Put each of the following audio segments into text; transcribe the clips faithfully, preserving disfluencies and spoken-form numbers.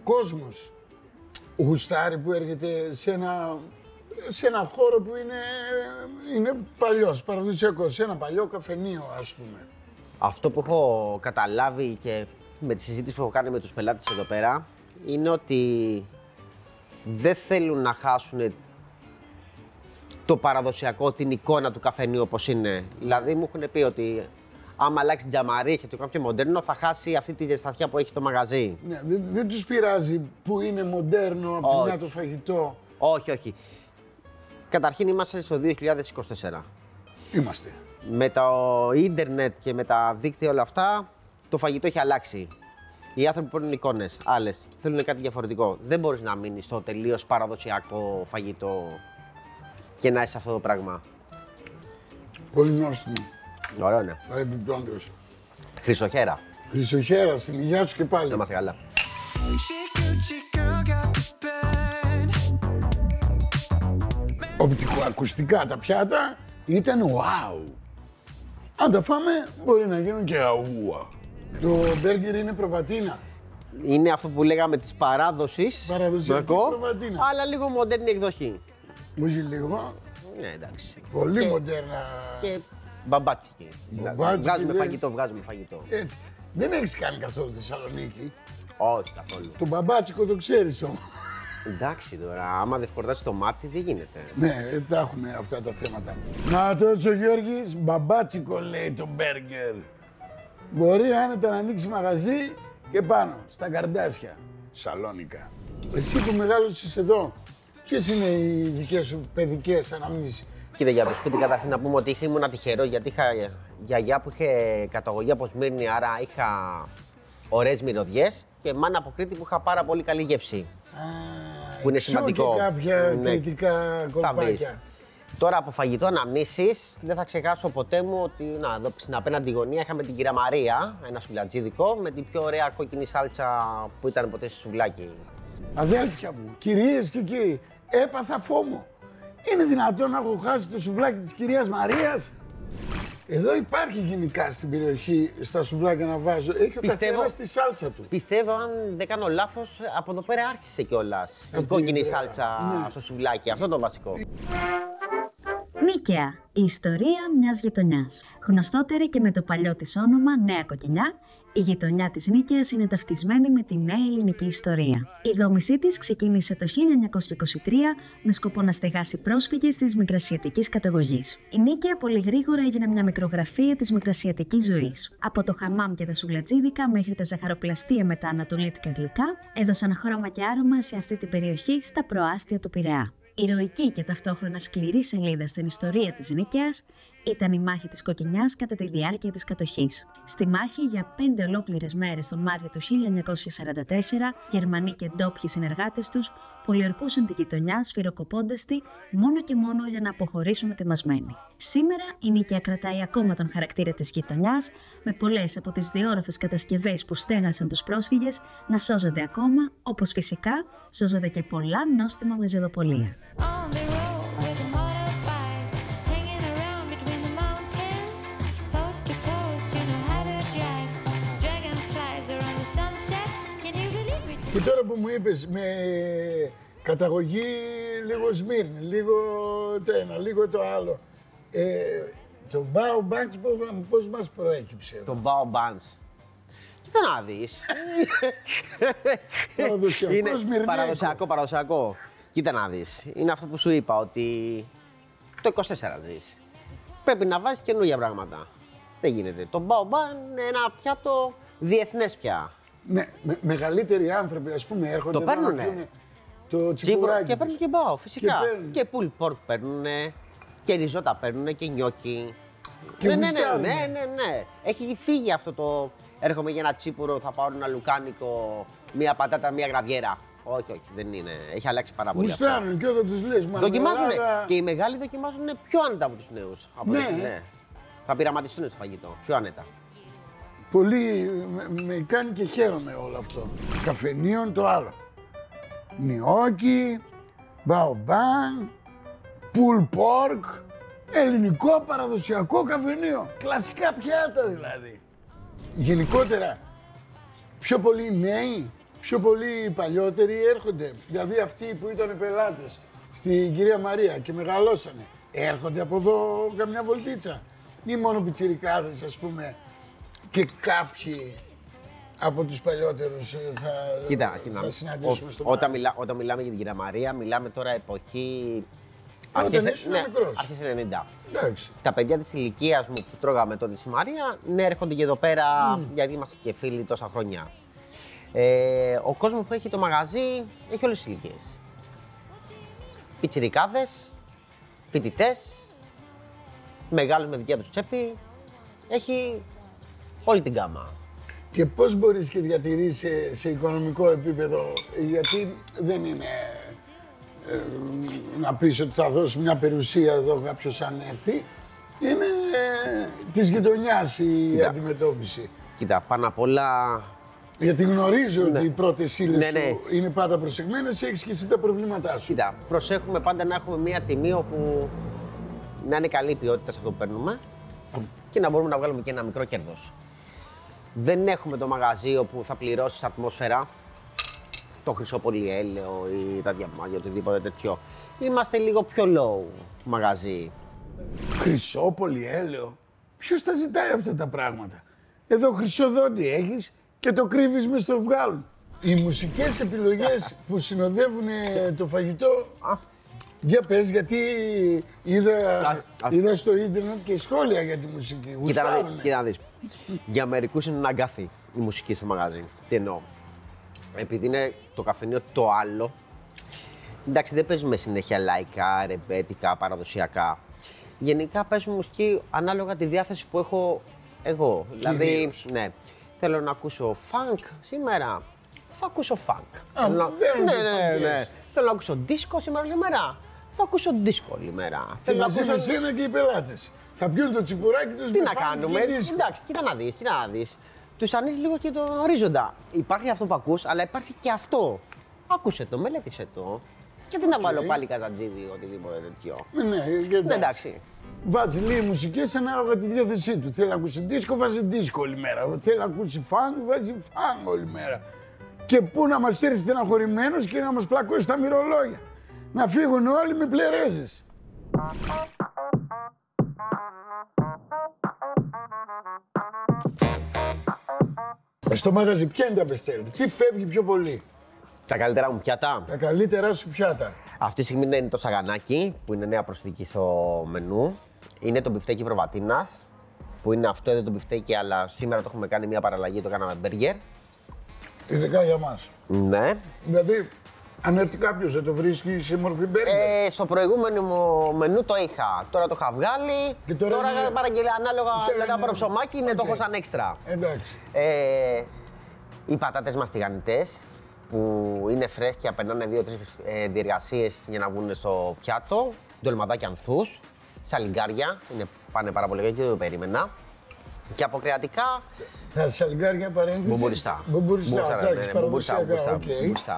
κόσμος γουστάρει που έρχεται σε ένα, σε ένα χώρο που είναι, είναι παλιός, παραδοσιακός, σε ένα παλιό καφενείο, ας πούμε. Αυτό που έχω καταλάβει και με τη συζήτηση που έχω κάνει με τους πελάτες εδώ πέρα είναι ότι δεν θέλουν να χάσουν το παραδοσιακό, την εικόνα του καφενείου όπως είναι. Δηλαδή μου έχουν πει ότι άμα αλλάξει τζαμαρί και το κάνει πιο μοντέρνο, θα χάσει αυτή τη ζεστασιά που έχει το μαγαζί. Ναι, δεν, δεν τους πειράζει που είναι μοντέρνο από τη μια το φαγητό. Όχι, όχι. Καταρχήν είμαστε στο δύο χιλιάδες είκοσι τέσσερα. Είμαστε. Με το ίντερνετ και με τα δίκτυα όλα αυτά, το φαγητό έχει αλλάξει. Οι άνθρωποι παίρνουν εικόνες, άλλες, θέλουν κάτι διαφορετικό. Δεν μπορείς να μείνεις στο τελείως παραδοσιακό φαγητό και να είσαι αυτό το πράγμα. Πολύ νόστιμο. Ωραίο, ναι. Παρεμπιπτόντως. Χρυσοχέρα. Χρυσοχέρα, στην υγεία σου και πάλι. Να είμαστε καλά. Οπτικοακουστικά τα πιάτα ήταν wow. Αν τα φάμε μπορεί να γίνουν και αούα. Το μπέργκερ είναι προβατίνα. Είναι αυτό που λέγαμε της παράδοσης. Παραδοσιακή προβατίνα. Αλλά λίγο μοντέρνη εκδοχή. Όχι λίγο. Ναι, εντάξει. Πολύ και, μοντέρνα. Και μπαμπάτσικη. Μπαμπάτσικη, Βγάζουμε λέει. φαγητό, βγάζουμε φαγητό. Έτσι. Δεν έχεις κάνει καθόλου Θεσσαλονίκη. Όχι καθόλου. Το μπαμπάτσικο το ξέρεις όμως. Εντάξει τώρα, άμα δεν φορτάσει το μάτι δεν γίνεται. Ναι, τα έχουμε αυτά τα θέματα. Να τόσο ο Γιώργης, μπαμπάτσικο λέει το μπέργκερ. Μπορεί άνετα να ανοίξει μαγαζί και πάνω, στα Καρντάσια, Σαλόνικα. Εσύ που μεγάλωσες εδώ, ποιες είναι οι δικές σου παιδικές αναμνήσεις? Κοίτα, για το σπίτι καταρχήν να πούμε ότι ήμουν τυχερό γιατί είχα γιαγιά που είχε καταγωγή από Σμύρνη, άρα είχα ωραίες μυρωδιές και μάνα από Κρήτη που είχα πάρα πολύ καλή γεύση. Α, που είναι σημαντικό. Και κάποια Ναι. κριτικά κολπάκια. Τώρα από φαγητό αναμνήσεις, δεν θα ξεχάσω ποτέ μου ότι να, εδώ στην απέναντι γωνία είχαμε την κυρία Μαρία, ένα σουβλατζίδικο, με την πιο ωραία κόκκινη σάλτσα που ήταν ποτέ στη σουβλάκι. Αδέλφια μου, κυρίες και κύριοι, έπαθα φόμο. Είναι δυνατόν να έχω χάσει το σουβλάκι της κυρίας Μαρίας? Εδώ υπάρχει γενικά στην περιοχή στα σουβλάκια να βάζω. Έχει ο καθένας τη σάλτσα του. Πιστεύω, αν δεν κάνω λάθος, από εδώ πέρα άρχισε κιόλας η κόκκινη σάλτσα ναι. στο σουβλάκι. Αυτό το βασικό. Νίκαια, η ιστορία μιας γειτονιάς. Γνωστότερη και με το παλιό της όνομα Νέα Κοκκινιά, η γειτονιά της Νίκαιας είναι ταυτισμένη με τη νέα ελληνική ιστορία. Η δόμησή της ξεκίνησε το χίλια εννιακόσια είκοσι τρία με σκοπό να στεγάσει πρόσφυγες της μικρασιατικής καταγωγής. Η Νίκαια πολύ γρήγορα έγινε μια μικρογραφία της μικρασιατικής ζωής. Από το χαμάμ και τα σουβλατζίδικα μέχρι τα ζαχαροπλαστεία με τα ανατολίτικα γλυκά έδωσαν χρώμα και άρωμα σε αυτή την περιοχή στα προάστια του Πειραιά. Ηρωική και ταυτόχρονα σκληρή σελίδα στην ιστορία της Νίκαιας ήταν η μάχη της Κοκκινιάς κατά τη διάρκεια της κατοχής. Στη μάχη για πέντε ολόκληρες μέρες τον Μάρτιο του χίλια εννιακόσια σαράντα τέσσερα, Γερμανοί και ντόπιοι συνεργάτες τους πολιορκούσαν τη γειτονιά σφυροκοπώντας τη μόνο και μόνο για να αποχωρήσουν ετοιμασμένοι. Σήμερα η Νίκαια κρατάει ακόμα τον χαρακτήρα της γειτονιάς, με πολλές από τις διόρροφες κατασκευές που στέγασαν τους πρόσφυγες να σώζονται ακόμα, όπως φυσικά σώζονται και πολλά νόστιμα με ζεδοπολία. Και τώρα που μου είπες με καταγωγή λίγο Σμύρνη, λίγο το ένα, λίγο το άλλο, ε, το Bao Banks πώς μας προέκυψε? Το Bao Banks. Κοίτα να δεις. Παραδοσιακό, είναι σμυρνέικο. παραδοσιακό, παραδοσιακό. Κοίτα να δεις. Είναι αυτό που σου είπα, ότι το είκοσι τέσσερα ζεις. Πρέπει να βάζεις καινούργια πράγματα. Δεν γίνεται. Το Bao Banks είναι ένα πιάτο διεθνές πια. Ναι, με, μεγαλύτεροι άνθρωποι, ας πούμε, έρχονται Το εδώ παίρνουνε. να πιούνε το τσιπουράκι. Και παίρνουν και μπάο, φυσικά. Και παίρνουν. Και pulled pork παίρνουνε, και ριζότα παίρνουνε και νιόκι. Και ναι, ναι, ναι, γουστάρουνε. ναι, ναι, ναι. Έχει φύγει αυτό το έρχομαι για ένα τσίπουρο, θα πάρω ένα λουκάνικο, μία πατάτα, μία γραβιέρα. Όχι, όχι, δεν είναι. Έχει αλλάξει πάρα πολύ αυτό. Γουστάρουν και όταν τους λες Δοκιμάζουν. μαρμελάδα. Και οι μεγάλοι δοκιμάζουν πιο άνετα από τους νέους. Από Ναι. το- ναι. Θα πειραματιστούν στο φαγητό, πιο άνετα. Πολύ με, με κάνει και χαίρομαι όλο αυτό. Καφενείων το άλλο. Νιόκι, μπαομπάν, πουλ πόρκ, ελληνικό παραδοσιακό καφενείο. Κλασικά πιάτα δηλαδή. Γενικότερα, πιο πολλοί νέοι, πιο πολλοί οι παλιότεροι έρχονται. Δηλαδή αυτοί που ήταν πελάτες στην κυρία Μαρία και μεγαλώσανε, έρχονται από εδώ καμιά βολτίτσα. Ή μόνο πιτσιρικάδες, ας πούμε, και κάποιοι από τους παλιότερους θα, κοίτα, κοίτα. θα συναντήσουμε Ό, στο όταν, μιλά, όταν μιλάμε για την κυρία Μαρία, μιλάμε τώρα εποχή. Όταν αρχές, ήσουν ναι, μικρός. αρχές ενενήντα. Εντάξει. Τα παιδιά της ηλικίας μου που τρώγαμε τότε στη Μαρία, ναι, έρχονται και εδώ πέρα mm. γιατί είμαστε και φίλοι τόσα χρόνια. Ε, ο κόσμος που έχει το μαγαζί έχει όλες τις ηλικίες. Πιτσιρικάδες, φοιτητές, μεγάλους με δικιά τους τσέπη, έχει όλη την γκάμα. Και πώς μπορείς και διατηρείς σε, σε οικονομικό επίπεδο, γιατί δεν είναι ε, να πεις ότι θα δώσει μια περιουσία εδώ κάποιος αν έρθει, είναι ε, της γειτονιάς η Κοίτα. αντιμετώπιση. Κοίτα, πάνω απ' όλα. Γιατί γνωρίζω Ναι. ότι οι πρώτες ύλες Ναι, ναι. σου είναι πάντα προσεγμένες, έχεις και εσύ τα προβλήματά σου. Κοίτα, προσέχουμε πάντα να έχουμε μια τιμή όπου να είναι καλή ποιότητα σε αυτό που παίρνουμε και να μπορούμε να βγάλουμε και ένα μικρό κέρδος. Δεν έχουμε το μαγαζί όπου θα πληρώσεις ατμόσφαιρα, το χρυσό πολυέλαιο ή τα διαμάντια, οτιδήποτε τέτοιο. Είμαστε λίγο πιο low μαγαζί. Χρυσό, πολυέλαιο. Ποιος τα ζητάει αυτά τα πράγματα. Εδώ χρυσό δόντι έχεις και το κρύβεις μες στο βγάλουν. Οι μουσικές επιλογές που συνοδεύουν το φαγητό, για πες, γιατί είδα, Α, α. είδα στο ίντερνετ και σχόλια για τη μουσική. Κοίτα να, δεις, Γουστάρουνε. κοίτα να δεις. Για μερικούς είναι ένα αγκάθι η μουσική στο μαγαζί. Τι εννοώ. Επειδή είναι το καφενείο το άλλο, εντάξει, δεν παίζουμε συνέχεια λαϊκά, ρεμπέτικα, παραδοσιακά. Γενικά παίζουμε μουσική ανάλογα τη διάθεση που έχω εγώ. Δηλαδή, Κυρίως. ναι, θέλω να ακούσω funk σήμερα, θα ακούσω funk. Α, Θέλω να- μπαίνουν ναι, και ναι, funkers. ναι. Θέλω να ακούσω disco σήμερα όλη μέρα, θα ακούσω disco όλη μέρα. Και Θέλω να μαζί με ακούσω... εσένα και οι πελάτες. Θα πιούν το τσιπουράκι τους Τι με να φάνη κάνουμε, και δίσκο. εντάξει, κοίτα να δεις, κοίτα να δεις. Τους ανοίγει λίγο και τον ορίζοντα. Υπάρχει αυτό που ακούς, αλλά υπάρχει και αυτό. Άκουσε το, μελέτησε το. Γιατί να βάλω πάλι καζατζίδι ή οτιδήποτε τέτοιο. Ναι, ναι, και Ναι, εντάξει. εντάξει. Βάζει λίγη μουσικές ανάλογα τη διάθεσή του. Θέλει να ακούσει δίσκο, βάζει δίσκο όλη μέρα. Θέλει να ακούσει φαν, βάζει φαν όλη μέρα. Και πού να μας έρθει στεναχωρημένος και να μας πλακώσει τα μυρολόγια. Να φύγουν όλοι με πλερέζες. Στο μαγαζί ποια είναι τα best-seller, τι φεύγει πιο πολύ, Τα καλύτερα μου πιάτα. τα καλύτερά σου πιάτα. Αυτή τη στιγμή είναι το σαγανάκι, που είναι νέα προσθήκη στο μενού. Είναι το μπιφτέκι προβατίνας, που είναι αυτό εδώ το μπιφτέκι, αλλά σήμερα το έχουμε κάνει μια παραλλαγή, το κάναμε μπέργκερ. Ειδικά για μας. Ναι. Δηλαδή, αν έρθει κάποιος δεν το βρίσκει σε μορφή μπέργκερ. Ε, στο προηγούμενο μου μενού το είχα. Τώρα το είχα βγάλει. Και τώρα τώρα είναι- παραγγελία ανάλογα, Σε- δηλαδή από ψωμάκι, είναι το Οκ. έχω σαν έξτρα. Εντάξει. Ε, οι πατάτες μας τηγανιτές, που είναι φρέσκια, περνάνε δύο-τρεις ε, διεργασίες για να βγουν στο πιάτο. Ντολμαδάκια ανθούς, σαλιγκάρια, είναι, πάνε πάρα πολύ καλά και δεν το περίμενα. Και από κρεατικά, Τα σαλγκάρια παρένθεση. μπομποριστά. Μπομποριστά, Μπομποριστά, εντάξει, ναι, ναι, μπομποριστά, παραδοσιακά, μπομποριστά, οκ. μπομποριστά.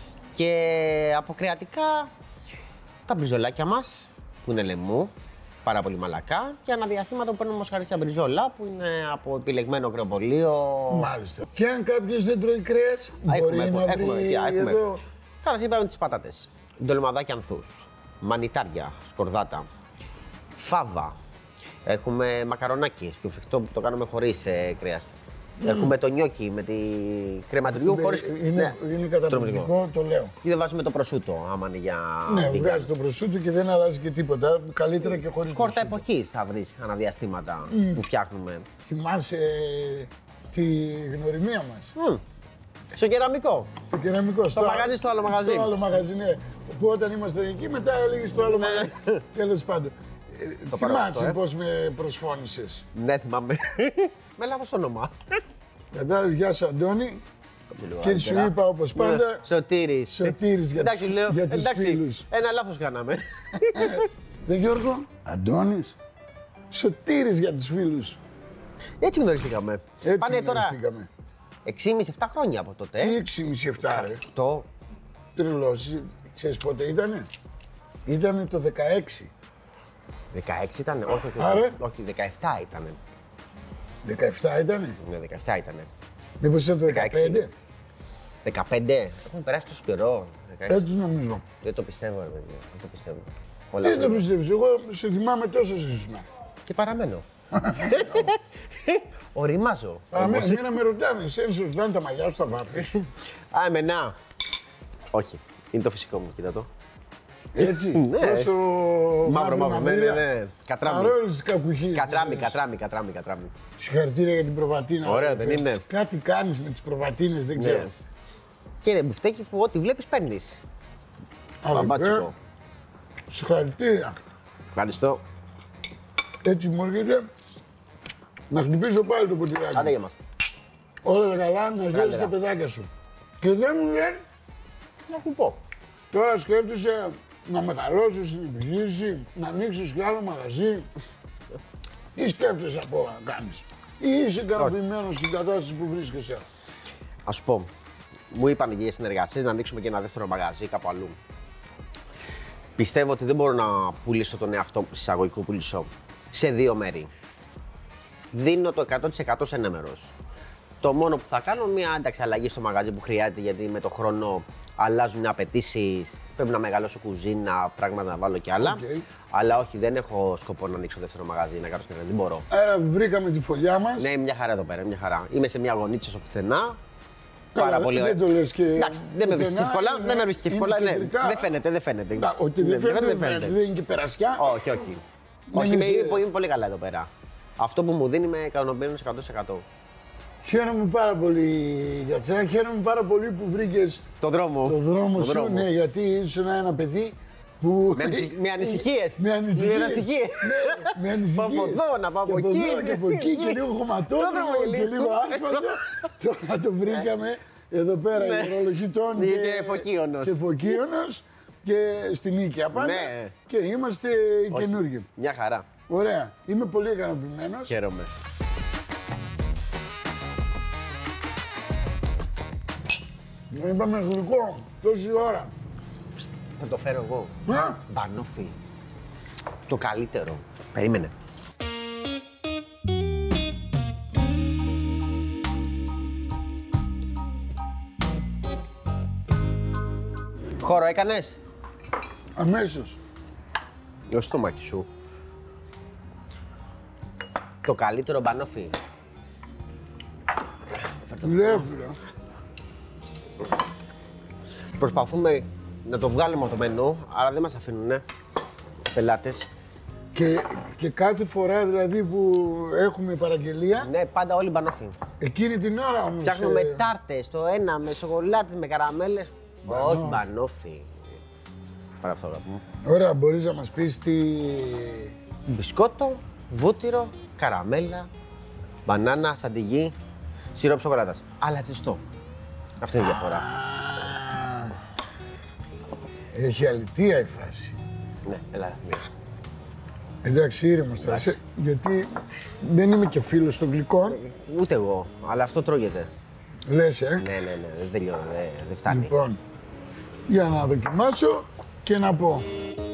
Και από κρεατικά, τα μπριζολάκια μας, που είναι λαιμού, πάρα πολύ μαλακά. Και αναδιαστήματα που παίρνουμε μοσχαρίσια μπριζόλα, που είναι από επιλεγμένο κρεοπολείο. Μάλιστα. Και αν κάποιος δεν τρώει κρέας, Α, μπορεί έχουμε, να έχουμε, βρει έχουμε, τι, έχουμε. εδώ. Καλά, σας είπαμε τις πατάτες. Ντολμαδάκια ανθούς, μανιτάρια, σκορδάτα, φάβα. Έχουμε μακαρονάκι, σκουφιχτό που το κάνουμε χωρίς ε, κρέας. Έχουμε το νιόκι με τη κρεματουριού Ναι, χωρίς... Είναι, Ναι, είναι καταπληκτικό, το λέω. Και δεν βάζουμε το προσούτο, άμα είναι για Ναι, vegan. βγάζει το προσούτο και δεν αλλάζει και τίποτα. Καλύτερα και χωρίς Χόρτα προσούτο. εποχής θα βρεις αναδιαστήματα που φτιάχνουμε. Θυμάσαι τη γνωριμία μας. Μμ. Στο κεραμικό. Στο κεραμικό. Στο μαγαζί, στο άλλο μαγαζί. Στο άλλο μαγαζί, ναι. Που όταν ήμασταν εκεί, μετά έλεγε στο άλλο μαγαζί. Τέλος πάντων. Ε, Το πάρω αυτό, Θυμάσαι ε. πώς με προσφώνησες. Ναι, θυμάμαι. Με λάθος όνομα. Κατάλαβε, γεια σου Αντώνη. Λίγο Και σου αριστερά. είπα όπως πάντα, Ναι, Σωτήρης. Σωτήρης για Εντάξει, τους, λέω, για τους εντάξει, φίλους. ένα λάθος κάναμε. Ρε Γιώργο, Αντώνης, Σωτήρης για τους φίλους. Έτσι γνωριστήκαμε. Έτσι Πάνε τώρα γνωριστήκαμε. έξι και μισό επτά χρόνια από τότε. Τι ε. έξι και μισό επτά ρε. Το Τρελός, ξέρεις πότε ήτανε. Ήτανε το δεκαέξι. δεκαέξι ήταν, όχι, όχι, Άρα. όχι, δεκαεπτά ήταν. δεκαεπτά ήτανε. Ναι, δεκαεπτά ήταν. Μήπως ήταν το δεκαέξι. δεκαπέντε. δεκαπέντε. Έχουμε περάσει τόσο καιρό. Έτσι νομίζω. Δεν το πιστεύω, ρε παιδιά. Δεν το πιστεύω. Τι το πιστεύεις, εγώ σε θυμάμαι τόσο ήσουν. Και παραμένω. Οριμάζω. Παραμένω, εμένα με ρωτάνε, εσένα σου ρωτάνε τα μαλλιά σου, τα βάφεις. Α, εμένα. Όχι. Είναι το φυσικό μου, κοίτα το. Έτσι, Ναι. τόσο Μαύρο, μαύρο, ναι, ναι, ναι. Κατράμι. Παρόλες τις κακουχίες. Κατράμι, κατράμι, κατράμι, κατράμι. Συγχαρητήρια για την προβατίνα. Ωραία, δεν είναι? Κάτι κάνεις με τις προβατίνες, δεν ξέρω. Ναι. Και είναι μπουφτέκι που ό,τι βλέπεις παίρνεις. Αδελφέ, Μπαμπάτσικο. Συγχαρητήρια. Ευχαριστώ. Έτσι μου έρχεται να χτυπήσω πάλι το ποτηράκι. Άντε για μας. Όλα τα καλά, να γέλεις Καλύτερα. τα παιδάκια σου. Και δεν μου λένε, Να σου πω. τώρα σκέφτεσαι να μεγαλώσεις την επιχείρηση, να ανοίξεις κι άλλο μαγαζί. Τι σκέφτεσαι από όλα να κάνεις. Ή είσαι ικανοποιημένος στην κατάσταση που βρίσκεσαι. Ας σου πω. Μου είπαν και για συνεργασίες να ανοίξουμε και ένα δεύτερο μαγαζί κάπου αλλού. Πιστεύω ότι δεν μπορώ να πουλήσω τον εαυτό μου, εισαγωγικό πουλήσω, σε δύο μέρη. Δίνω το εκατό τοις εκατό σε ένα μέρος. Το μόνο που θα κάνω μια ένταξη αλλαγή στο μαγαζί που χρειάζεται, γιατί με το χρόνο αλλάζουν οι απαιτήσεις. Πρέπει να μεγαλώσω κουζίνα, πράγματα να βάλω και άλλα. Okay. Αλλά όχι, δεν έχω σκοπό να ανοίξω δεύτερο μαγαζί, να κάνω δεν μπορώ. Άρα βρήκαμε τη φωλιά μας. Ναι, μια χαρά εδώ πέρα, μια χαρά. Είμαι σε μια γωνίτσα στο πουθενά. Καλά, Πάρα πολύ ωραία. δεν το λες και... Εντάξει, δεν με βρίσκει εύκολα. είναι- Δεν με βρίσκει είναι εύκολα. Ναι, κεντρικά. δεν φαίνεται, δεν φαίνεται. Να, Ότι δεν Ναι, φαίνεται, δεν φαίνεται. Δεν είναι και περασιά. Όχι, όχι. Όχι, είμαι, είμαι, είμαι πολύ καλά εδώ πέρα. Αυτό που μου δίνει με ικανοποιεί εκατό τοις εκατό. Χαίρομαι πάρα πολύ για σένα. Χαίρομαι πάρα πολύ που βρήκες Το δρόμο. το δρόμο Το σου. δρόμο. Ναι, γιατί ήσουν ένα παιδί που... Με, ανησυχ... με ανησυχίες. Με ανησυχίες. Με ανησυχίες. Ναι, με ανησυχίες. Πάω από εδώ, να πάω από Και εκεί. εδώ και από εκεί και λίγο Το χωματόδρομο δρόμο και λίγο. λίγο άσφαλτο. Τώρα το βρήκαμε εδώ πέρα, Ναι. η ορολογητών Και Φωκίωνος. Και Φωκίωνος και στην Νίκαια πάντα. Ναι. Και είμαστε καινούργοι. Μια χαρά. Ωραία. Είμαι πολύ ικανοποιημένος. Χαίρομαι. Είπαμε γλυκό τόση ώρα. Θα το φέρω εγώ. Α, Μπανόφι. Το καλύτερο. Περίμενε. Χώρο έκανες. αμέσως. Το στομάχι σου. Το καλύτερο μπανόφι. Λεύρα. Προσπαθούμε να το βγάλουμε από το μενού, αλλά δεν μας αφήνουνε πελάτες. Και, και κάθε φορά δηλαδή που έχουμε παραγγελία, Ναι, πάντα όλοι μπανόφι. εκείνη την ώρα όμως... Φτιάχνουμε ε, τάρτες, το ένα με σοκολάτες, με καραμέλες. Μπανό. Όχι, μπανόφι. Πάρα αυτό, αγάπη μου. Ωραία, μπορείς να μας πεις τι... Μπισκότο, βούτυρο, καραμέλα, μπανάνα, σαντιγί, σιρόπι σοκολάτας. Αλλά τσιστό. Αυτή είναι η διαφορά. Α, έχει αλητία η φάση. Ναι, έλα, μία. Εντάξει, ήρεμος θα είσαι, γιατί δεν είμαι και φίλος των γλυκών. Ούτε εγώ, αλλά αυτό τρώγεται. Λες, ε. Ναι, ναι, ναι, δεν τελειώνει, δεν, δεν φτάνει. Λοιπόν, για να δοκιμάσω και να πω.